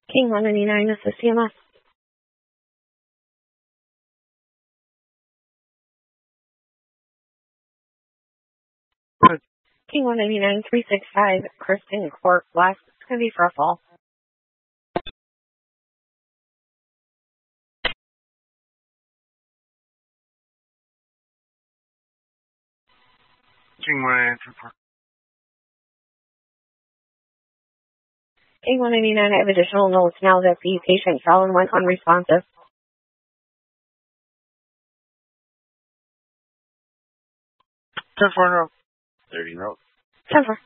King 199, this is CMS. King 199, 365, Kristen Court, West. It's going to be for a fall. King 199, King 199, I have additional notes now that the patient fell and went unresponsive. 10-4, no. 30 notes. 10-4.